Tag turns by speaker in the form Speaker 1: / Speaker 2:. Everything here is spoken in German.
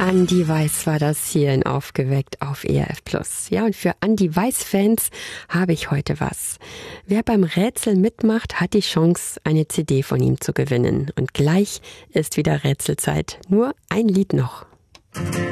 Speaker 1: Andi Weiß war das hier in Aufgeweckt auf ERF Plus. Ja, und für Andi Weiß-Fans habe ich heute was. Wer beim Rätsel mitmacht, hat die Chance, eine CD von ihm zu gewinnen. Und gleich ist wieder Rätselzeit. Nur ein Lied noch.